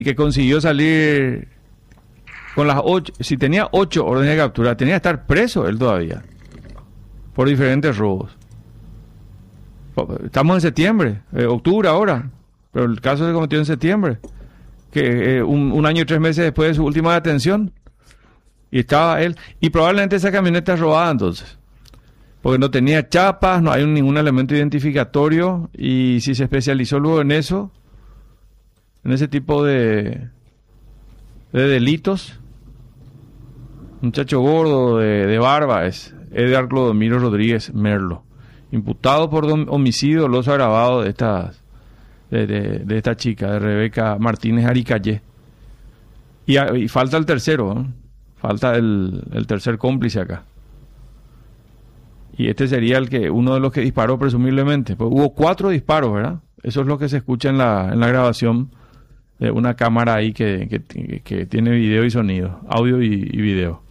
que consiguió salir con las 8, si tenía 8 órdenes de captura, tenía que estar preso él todavía, por diferentes robos. Estamos en septiembre, octubre ahora, pero el caso se cometió en septiembre, que un año y 3 meses después de su última detención, y estaba él, y probablemente esa camioneta es robada entonces, porque no tenía chapas, no hay ningún elemento identificatorio, y si se especializó luego en eso, en ese tipo de delitos, muchacho gordo de barba es Edgar Clodomiro Rodríguez Merlo, imputado por homicidio doloso agravado de esta chica, de Rebeca Martínez Aricayé. Y falta el tercero, ¿eh? Falta el tercer cómplice acá. Y este sería uno de los que disparó presumiblemente. Pues hubo 4 disparos, ¿verdad? Eso es lo que se escucha en la grabación de una cámara ahí que tiene video y sonido, audio y video.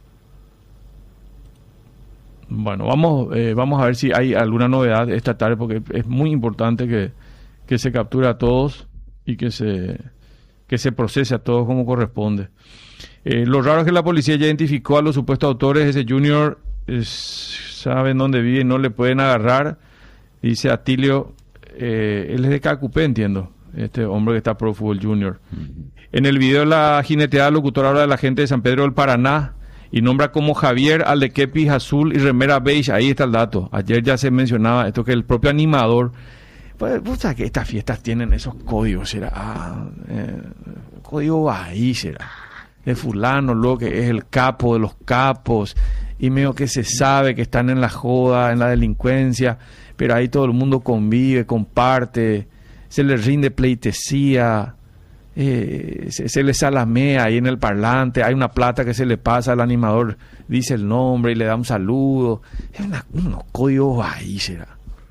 Bueno, vamos a ver si hay alguna novedad esta tarde, porque es muy importante que se capture a todos y que se procese a todos como corresponde. Lo raro es que la policía ya identificó a los supuestos autores. Ese Junior saben dónde vive y no le pueden agarrar. Dice Atilio, él es de Cacupé, entiendo, este hombre que está Pro Fútbol Junior. En el video la jineteada locutora habla de la gente de San Pedro del Paraná y nombra como Javier al de kepis azul y remera beige. Ahí está el dato. Ayer ya se mencionaba esto, que el propio animador, pues, o sea, que estas fiestas tienen esos códigos, será código ahí, será de fulano, luego que es el capo de los capos, y medio que se sabe que están en la joda, en la delincuencia, pero ahí todo el mundo convive, comparte, se les rinde pleitesía, se les salamea ahí en el parlante, hay una plata que se le pasa al animador, dice el nombre y le da un saludo. Es unos códigos ahí, será.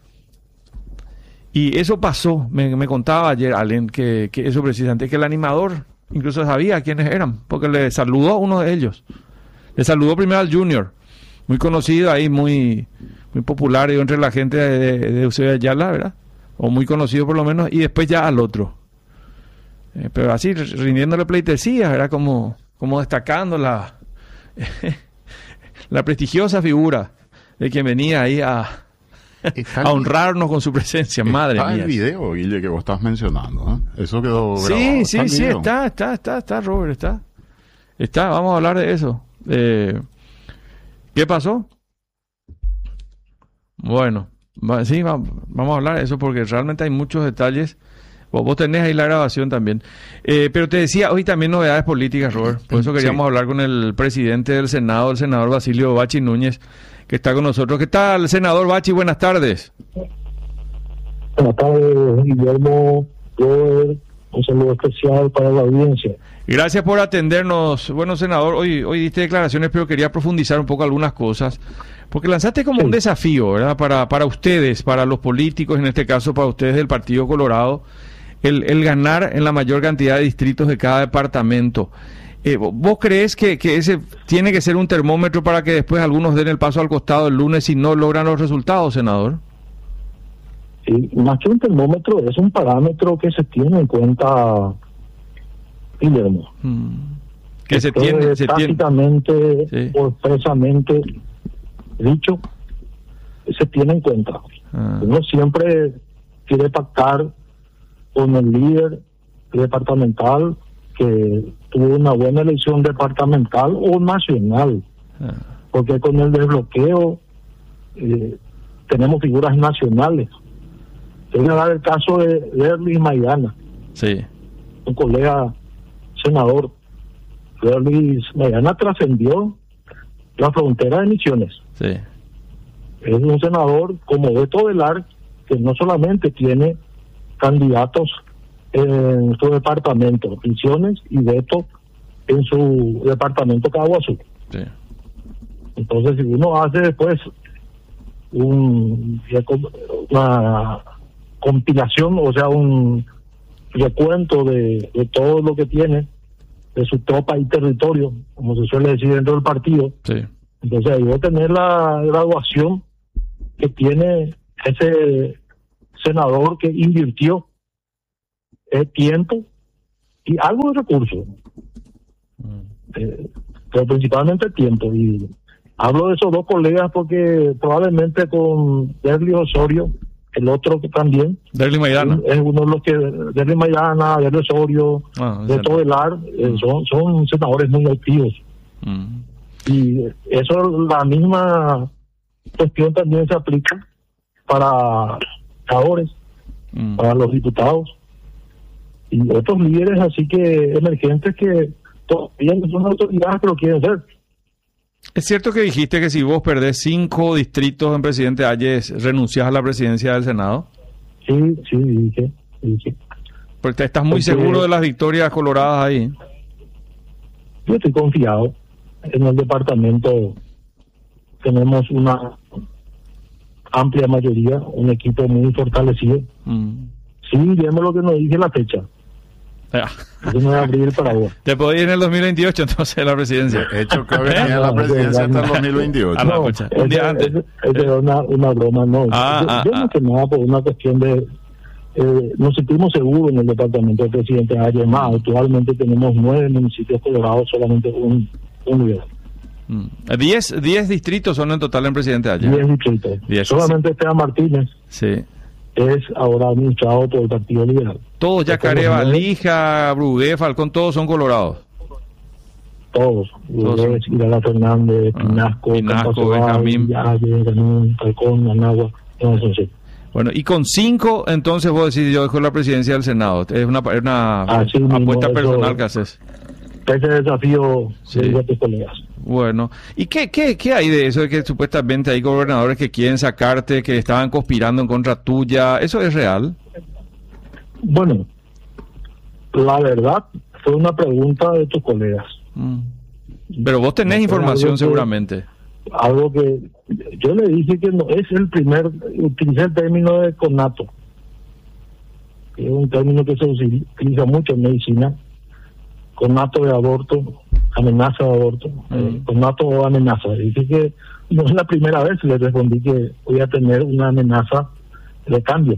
Y eso pasó, me contaba ayer alguien que eso precisamente, que el animador incluso sabía quiénes eran, porque le saludó a uno de ellos. Le saludó primero al Junior, muy conocido ahí, muy popular entre la gente de Eusebio Ayala, ¿verdad? O muy conocido por lo menos, y después ya al otro. Pero así, rindiéndole pleitesía, era como destacando la prestigiosa figura de quien venía ahí a honrarnos con su presencia. Madre mía. Está el video, Guille, que vos estás mencionando, ¿eh? Eso quedó grabado. Sí, está, Robert, está, vamos a hablar de eso. ¿Qué pasó? Bueno, sí, vamos a hablar de eso porque realmente hay muchos detalles. Vos tenés ahí la grabación también. Pero te decía, hoy también novedades políticas, Robert. Por eso queríamos hablar con el presidente del Senado, el senador Basilio Bachi Núñez, que está con nosotros. ¿Qué tal, senador Bachi? Buenas tardes. Buenas tardes, Guillermo. Un saludo especial para la audiencia. Gracias por atendernos. Bueno, senador, hoy diste declaraciones, pero quería profundizar un poco algunas cosas, porque lanzaste como un desafío, ¿verdad? Para ustedes, para los políticos, en este caso para ustedes del Partido Colorado, el ganar en la mayor cantidad de distritos de cada departamento. ¿Vos crees que ese tiene que ser un termómetro para que después algunos den el paso al costado el lunes si no logran los resultados, senador? Sí, más que un termómetro, es un parámetro que se tiene en cuenta, Guillermo. Que se tiene tácitamente sí, o expresamente dicho, se tiene en cuenta. Uno siempre quiere pactar con el líder departamental que tuvo una buena elección departamental o nacional, porque con el desbloqueo tenemos figuras nacionales. Te voy a dar el caso de Derlis Maidana, un colega senador. Derlis Maidana trascendió la frontera de Misiones. Es un senador como Beto Velar, que no solamente tiene candidatos en su departamento, Misiones, y Beto en su departamento Caguazú. Entonces, si uno hace después una compilación, o sea, un recuento de todo lo que tiene, de su tropa y territorio, como se suele decir dentro del partido, entonces ahí va a tener la graduación que tiene ese senador que invirtió tiempo y algo de recursos, pero principalmente tiempo. Y hablo de esos dos colegas porque probablemente con Derly Osorio, el otro que también Derly Maidana es uno de los que Derly Maidana, Derly Osorio, de Todelar, son senadores muy activos. Y eso, la misma cuestión también se aplica para senadores, para los diputados y otros líderes así que emergentes que todavía no son autoridades pero quieren ser. Es cierto que dijiste que si vos perdés 5 distritos en Presidente Hayes, renunciás a la presidencia del Senado. Sí, dije. Porque estás muy seguro de las victorias coloradas ahí. Yo estoy confiado. En el departamento tenemos una amplia mayoría, un equipo muy fortalecido. Sí, vemos lo que nos dice la fecha. Yo me voy a abrir para vos. Te podés ir en el 2028 entonces la presidencia. De hecho, creo que tenía la presidencia hasta el 2028. No, un día antes. Es una broma, no. Yo no sé nada por una cuestión de... nos sentimos seguros en el departamento del presidente Hayes. Más, actualmente tenemos 9 municipios colorados, solamente un lugar. 10 distritos son en total en presidente Hayes. 10 distritos. 10, solamente Esteban Martínez es ahora administrado por el Partido Liberal. Todos, Yacaré, Valija, Brugué, Falcón, todos son colorados. Todos. Brugué, Irala Fernández, Pinasco, Benjamín, Falcón, Managua, sí. Bueno, y con 5, entonces vos decís, yo dejo la presidencia del Senado. Es una apuesta personal que haces. Ese desafío de tus colegas. Bueno, ¿y qué hay de eso de que supuestamente hay gobernadores que quieren sacarte, que estaban conspirando en contra tuya? ¿Eso es real? Bueno, la verdad fue una pregunta de tus colegas. Pero vos tenés información seguramente. Algo que yo le dije que no es el primer, utilicé el término de conato, que es un término que se utiliza mucho en medicina. Conato de aborto, amenaza de aborto, conato o amenaza. Dice que no es la primera vez, le respondí que voy a tener una amenaza de cambio.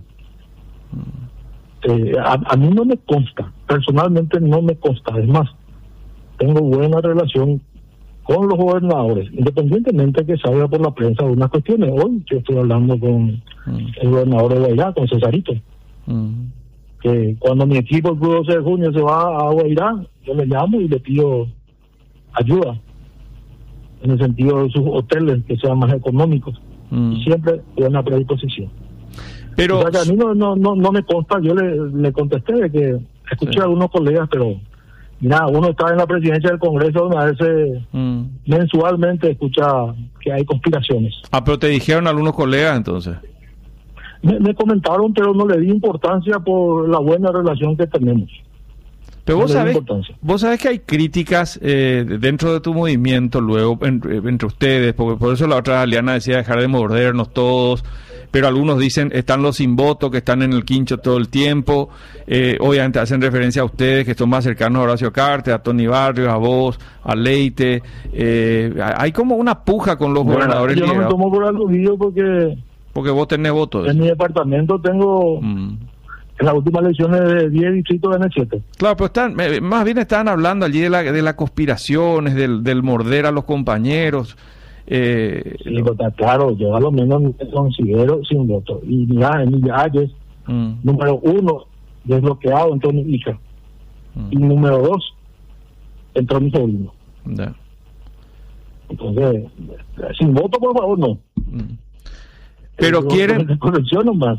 A mí no me consta, personalmente no me consta, es más, tengo buena relación con los gobernadores, independientemente de que salga por la prensa algunas cuestiones. Hoy yo estoy hablando con el gobernador de Guairá, con Cesarito, que cuando mi equipo el 12 de junio se va a Guairá, yo le llamo y le pido ayuda en el sentido de sus hoteles que sean más económicos, y siempre buena predisposición. Pero o sea, que a mí no me consta. Yo le contesté de que escuché a algunos colegas, pero mira, uno está en la presidencia del Congreso donde a veces mensualmente escucha que hay conspiraciones. Pero te dijeron algunos colegas entonces. Me comentaron, pero no le di importancia por la buena relación que tenemos. Pero vos sabés que hay críticas dentro de tu movimiento luego entre ustedes, porque por eso la otra Aliana decía dejar de mordernos todos, pero algunos dicen están los sin voto, que están en el quincho todo el tiempo, obviamente hacen referencia a ustedes que son más cercanos a Horacio Cartes, a Tony Barrios, a vos, a Leite, hay como una puja con los gobernadores. Yo no me tomo por aludido porque vos tenés votos. En mi departamento tengo... En las últimas elecciones de 10 distritos en el 7. Claro, pero más bien estaban hablando allí de las conspiraciones, del morder a los compañeros. Sí, claro, yo a lo menos me considero sin voto. Y mira, Emilia Hayes, número 1, desbloqueado, entró mi hija. Y número 2, entró mi sobrino. Entonces, sin voto, por favor, no. Pero quieren... Corrección nomás.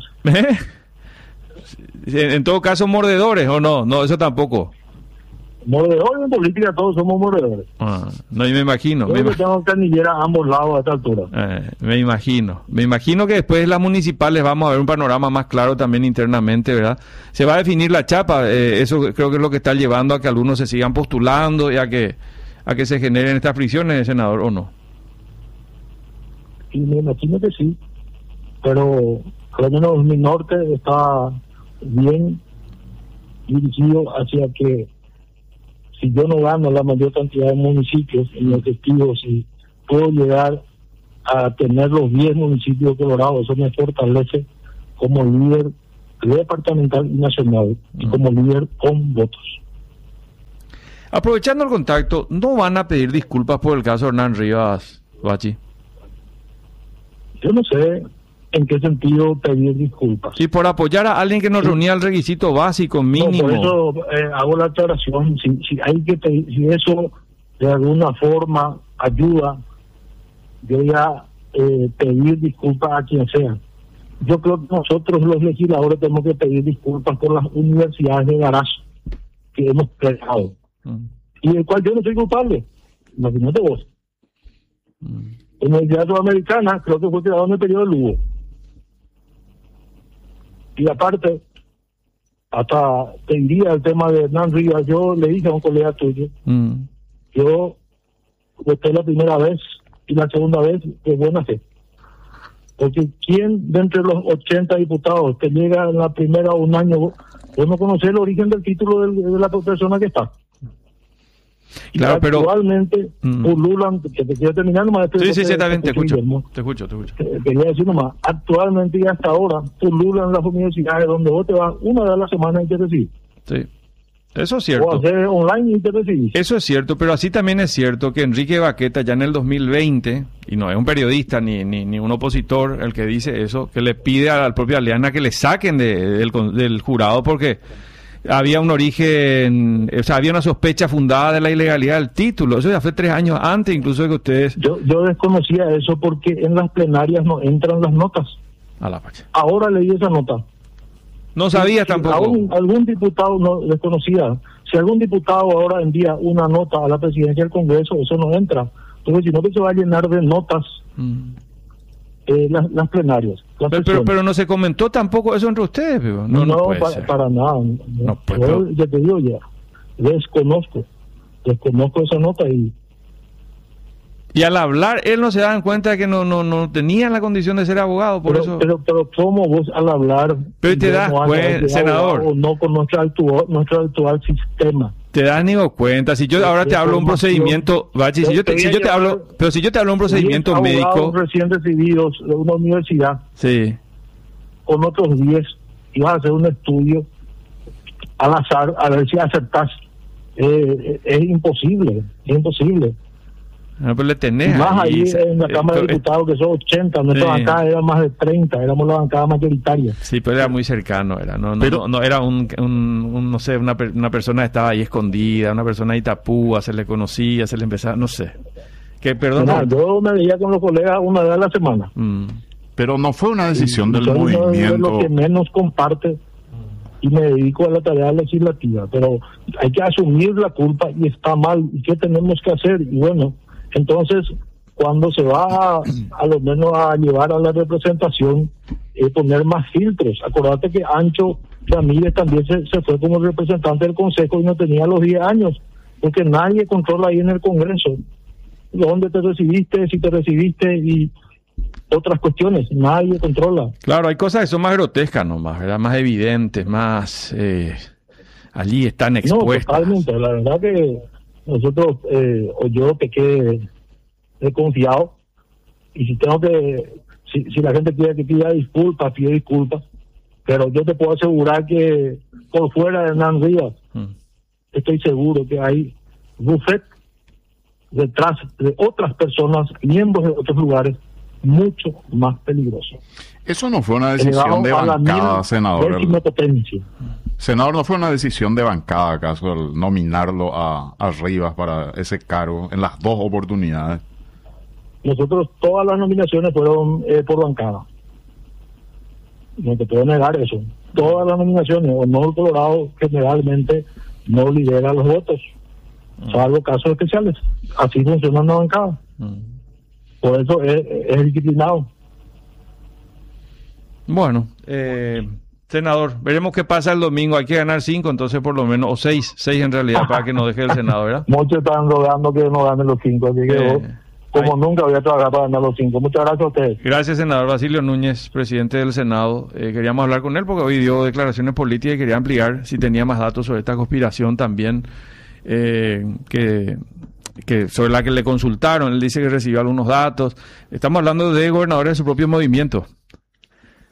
En todo caso, mordedores, ¿o no? No, eso tampoco. Mordedores en política, todos somos mordedores. No, y me imagino. Yo tengo canillera a ambos lados a esta altura. Me imagino que después de las municipales vamos a ver un panorama más claro también internamente, ¿verdad? Se va a definir la chapa, eso creo que es lo que está llevando a que algunos se sigan postulando y a que se generen estas fricciones, senador, ¿o no? Y me imagino que sí, pero al menos mi norte está bien dirigido hacia que si yo no gano la mayor cantidad de municipios en mi objetivo, si puedo llegar a tener los 10 municipios colorados, eso me fortalece como líder departamental y nacional y como líder con votos. Aprovechando el contacto, ¿no van a pedir disculpas por el caso Hernán Rivas, Bachi? Yo no sé en qué sentido pedir disculpas. Y por apoyar a alguien que no reunía el requisito básico mínimo. No, por eso hago la aclaración. Si hay que pedir, si eso de alguna forma ayuda, yo voy a pedir disculpas a quien sea. Yo creo que nosotros los legisladores tenemos que pedir disculpas por las universidades de garage que hemos creado. Y del cual yo no soy culpable. Imagínate vos. En la Universidad Sudamericana creo que fue creado en el periodo de Lugo. Y aparte, hasta te diría el tema de Hernán Rivas, yo le dije a un colega tuyo, yo voté la primera vez y la segunda vez de buena fe. Porque ¿quién de entre los 80 diputados que llega en la primera un año, vos no conocés el origen del título de la persona que está? Claro, pero actualmente pululan, que te quiero terminar nomás. Sí, está bien, te escucho. Quería decir nomás, actualmente y hasta ahora pululan las universidades donde vos te vas una vez a la semana y te recibes. Sí, eso es cierto. O hacer online y te recibís. Eso es cierto, pero así también es cierto que Enrique Baqueta ya en el 2020, y no es un periodista ni un opositor el que dice eso, que le pide a la propia Aliana que le saquen del jurado porque había un origen, o sea, había una sospecha fundada de la ilegalidad del título. Eso ya fue 3 años antes incluso de que ustedes... Yo desconocía eso porque en las plenarias no entran las notas. A la pacha. Ahora leí esa nota. No sabía tampoco. Algún diputado no desconocía. Si algún diputado ahora envía una nota a la presidencia del Congreso, eso no entra. Entonces, si no, que se va a llenar de notas las plenarias. Pero no se comentó tampoco eso entre ustedes, pero no puede ser. Para nada. No puede, yo ya te digo, desconozco esa nota y al hablar él no se daban cuenta de que no tenía la condición de ser abogado, eso. Pero cómo vos al hablar, pero te das cuenta, senador, o no con nuestro actual sistema. Te das ni cuenta. Si yo ahora te hablo un procedimiento, Bachi, si yo te hablo un procedimiento médico recién recibidos de una universidad, sí, con otros 10 y vas a hacer un estudio al azar a ver si aceptás, es imposible. No, pero le tenés más ahí en la Cámara de Diputados que son 80, nuestra bancada era más de 30, éramos la bancada mayoritaria. Sí, pero era muy cercano, no era no sé, una persona que estaba ahí escondida, una persona de Itapúa, se le conocía, se le empezaba, no sé. Perdón. Yo me veía con los colegas una vez a la semana. Pero no fue una decisión del movimiento. De lo que menos comparte y me dedico a la tarea legislativa, pero hay que asumir la culpa y está mal. ¿Y qué tenemos que hacer? Y bueno, entonces, cuando se va a lo menos a llevar a la representación, poner más filtros. Acordate que Ancho Ramírez también se fue como representante del Consejo y no tenía los 10 años, porque nadie controla ahí en el Congreso dónde te recibiste, si te recibiste y otras cuestiones, nadie controla. Claro, hay cosas que son más grotescas nomás, ¿verdad? Más evidentes, más... allí están expuestas. No, totalmente, la verdad que nosotros, o yo pequé desconfiado, y si tengo si la gente quiere que pida disculpas, pido disculpas, pero yo te puedo asegurar que por fuera de Hernán Rivas, estoy seguro que hay buffet detrás de otras personas, miembros de otros lugares, mucho más peligrosos. Eso no fue una decisión de bancada, senador. Senador, ¿no fue una decisión de bancada acaso el nominarlo a Rivas para ese cargo en las 2 oportunidades? Nosotros, todas las nominaciones fueron por bancada. No te puedo negar eso. Todas las nominaciones, Honor Colorado generalmente no lidera los votos, salvo casos especiales. Así funciona una bancada. Por eso es disciplinado. Bueno, senador, veremos qué pasa el domingo. Hay que ganar 5, entonces por lo menos, o 6 en realidad, para que nos deje el Senado, ¿verdad? Muchos están rogando que no ganen los 5, así que como nunca voy a trabajar para ganar los 5. Muchas gracias a ustedes. Gracias, senador Basilio Núñez, presidente del Senado. Queríamos hablar con él porque hoy dio declaraciones políticas y quería ampliar si tenía más datos sobre esta conspiración también, que sobre la que le consultaron. Él dice que recibió algunos datos. Estamos hablando de gobernadores de su propio movimiento.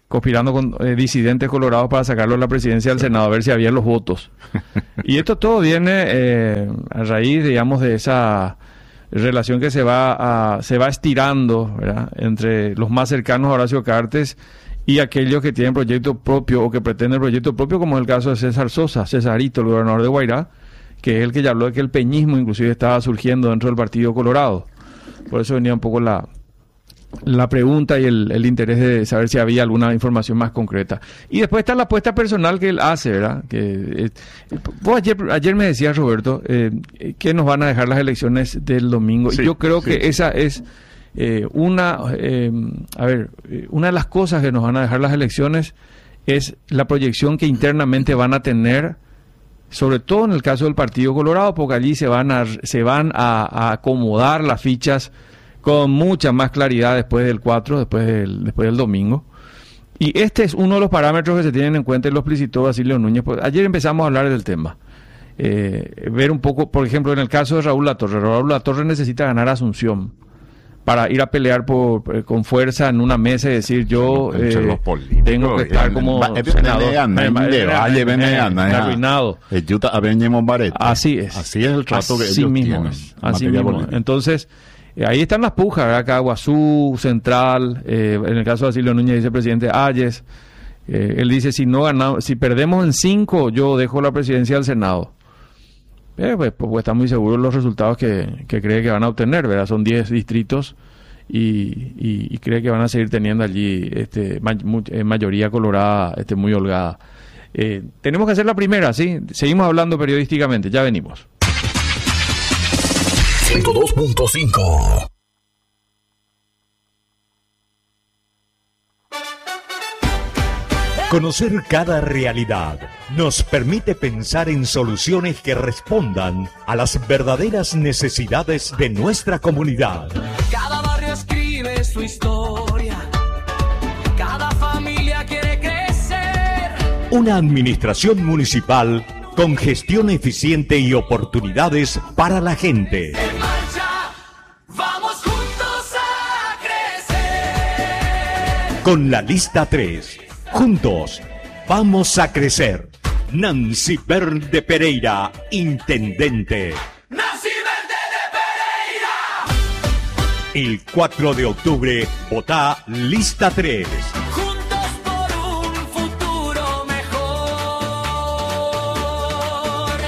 conspirando con disidentes colorados para sacarlo de la presidencia del Senado, a ver si había los votos. Y esto todo viene a raíz, digamos, de esa relación que se va estirando, ¿verdad?, entre los más cercanos a Horacio Cartes y aquellos que tienen proyecto propio o que pretenden proyecto propio, como es el caso de César Sosa, Cesarito, el gobernador de Guairá, que es el que ya habló de que el peñismo inclusive estaba surgiendo dentro del Partido Colorado. Por eso venía un poco la pregunta y el interés de saber si había alguna información más concreta. Y después está la apuesta personal que él hace, ¿verdad? Vos ayer me decías, Roberto, que nos van a dejar las elecciones del domingo. Sí, y yo creo que esa es una de las cosas que nos van a dejar las elecciones es la proyección que internamente van a tener, sobre todo en el caso del Partido Colorado, porque allí se van a acomodar las fichas con mucha más claridad después del 4, después del domingo. Y este es uno de los parámetros que se tienen en cuenta y lo explicitó Basilio Núñez. Pues ayer empezamos a hablar del tema. Ver un poco, por ejemplo, en el caso de Raúl Latorre. Raúl Latorre necesita ganar Asunción para ir a pelear con fuerza en una mesa y decir yo tengo que estar como senador arruinado. Así es el trato que ellos tienen. Así mismo. Entonces, ahí están las pujas, ¿verdad? Caguazú, Central, en el caso de Basilio Núñez dice presidente Ayes. Él dice, si perdemos en 5, yo dejo la presidencia del Senado. Pues está muy seguro de los resultados que cree que van a obtener, ¿verdad? Son 10 distritos y cree que van a seguir teniendo allí mayoría colorada muy holgada. Tenemos que hacer la primera, ¿sí? Seguimos hablando periodísticamente, ya venimos. 102.5. Conocer cada realidad nos permite pensar en soluciones que respondan a las verdaderas necesidades de nuestra comunidad. Cada barrio escribe su historia, cada familia quiere crecer. Una administración municipal con gestión eficiente y oportunidades para la gente. En marcha, vamos juntos a crecer. Con la lista 3. Juntos, vamos a crecer. Nancy Verde Pereira, intendente. Nancy Verde de El Pereira. 4 de octubre, votá lista 3. Juntos por un futuro mejor.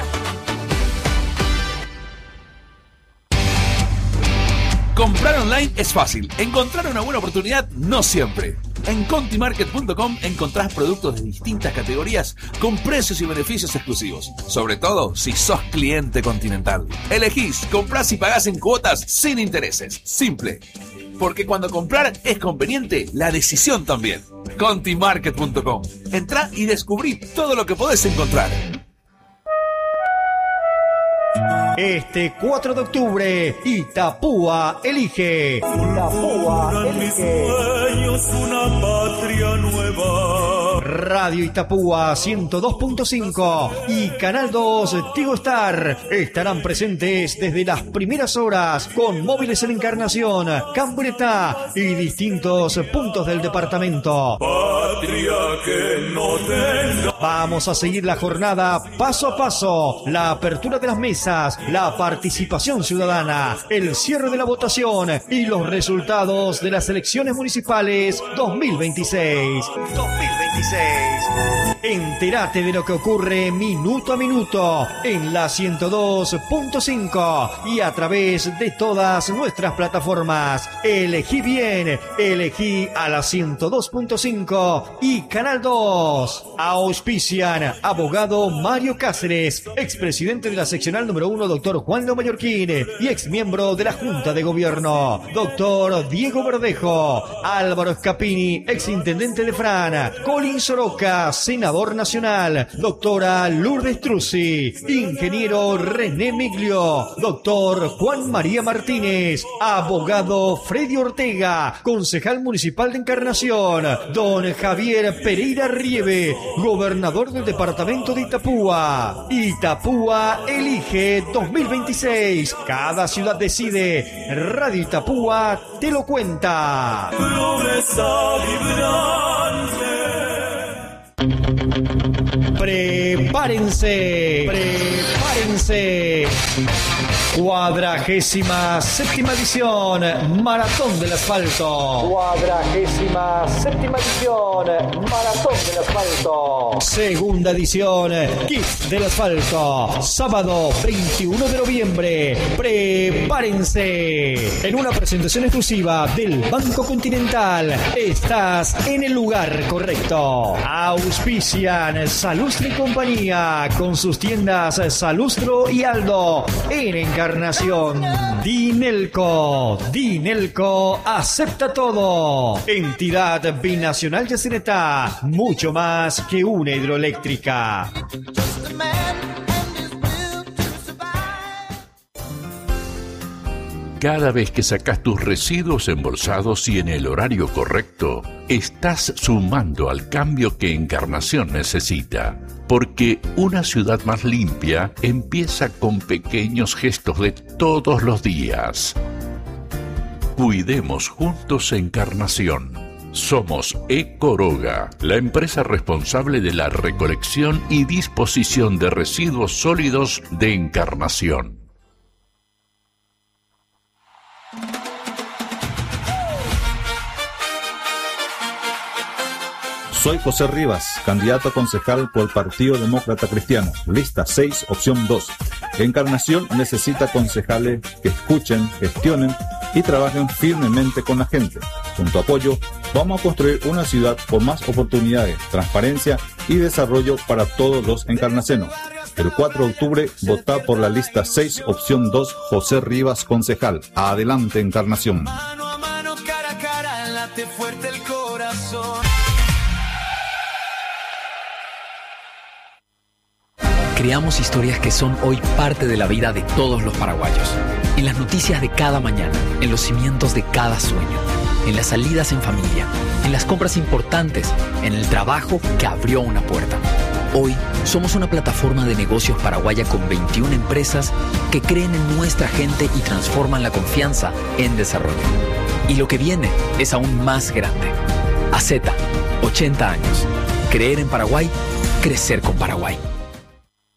Comprar online es fácil. Encontrar una buena oportunidad no siempre. En Contimarket.com encontrás productos de distintas categorías con precios y beneficios exclusivos. Sobre todo si sos cliente Continental. Elegís, comprás y pagás en cuotas sin intereses. Simple. Porque cuando comprar es conveniente, la decisión también. Contimarket.com. Entrá y descubrí todo lo que podés encontrar. Este 4 de octubre, Itapúa elige. Itapúa elige. Una patria nueva. Radio Itapúa 102.5 y Canal 2 Tigo Star estarán presentes desde las primeras horas con móviles en Encarnación, Cambreta y distintos puntos del departamento. Patria que no tenga. Vamos a seguir la jornada paso a paso, la apertura de las mesas, la participación ciudadana, el cierre de la votación y los resultados de las elecciones municipales 2026. Entérate de lo que ocurre minuto a minuto en la 102.5 y a través de todas nuestras plataformas. Elegí bien, elegí a la 102.5 y Canal 2. Auspician abogado Mario Cáceres, expresidente de la seccional número 1, doctor Juan Lo Mallorquín, y exmiembro de la Junta de Gobierno, doctor Diego Verdejo, Álvaro Scapini, exintendente de Fran, Colin Soroca, senador nacional, doctora Lourdes Truzzi, ingeniero René Miglio, doctor Juan María Martínez, abogado Freddy Ortega, concejal municipal de Encarnación, don Javier Pereira Rieve, gobernador del departamento de Itapúa. Itapúa elige 2026. Cada ciudad decide. Radio Itapúa te lo cuenta. Promesa vibrante. Prepárense. 47ª edición Maratón del Asfalto. 47ª edición Maratón del Asfalto. Segunda edición Kit del Asfalto. Sábado 21 de noviembre. Prepárense. En una presentación exclusiva del Banco Continental. Estás en el lugar correcto. Auspician Salustre y compañía con sus tiendas Salustro y Aldo en Encarnación. Dinelco acepta todo. Entidad binacional Yacyretá, mucho más que una hidroeléctrica. Cada vez que sacas tus residuos embolsados y en el horario correcto, estás sumando al cambio que Encarnación necesita. Porque una ciudad más limpia empieza con pequeños gestos de todos los días. Cuidemos juntos Encarnación. Somos Ecoroga, la empresa responsable de la recolección y disposición de residuos sólidos de Encarnación. Soy José Rivas, candidato a concejal por el Partido Demócrata Cristiano, lista 6, opción 2. Encarnación necesita concejales que escuchen, gestionen y trabajen firmemente con la gente. Con tu apoyo, vamos a construir una ciudad con más oportunidades, transparencia y desarrollo para todos los encarnacenos. El 4 de octubre, vota por la lista 6, opción 2, José Rivas, concejal. Adelante, Encarnación. Mano a mano, cara a cara, late fuerte el corazón. Creamos historias que son hoy parte de la vida de todos los paraguayos. En las noticias de cada mañana, en los cimientos de cada sueño, en las salidas en familia, en las compras importantes, en el trabajo que abrió una puerta. Hoy somos una plataforma de negocios paraguaya con 21 empresas que creen en nuestra gente y transforman la confianza en desarrollo. Y lo que viene es aún más grande. AZ, 80 años. Creer en Paraguay, crecer con Paraguay.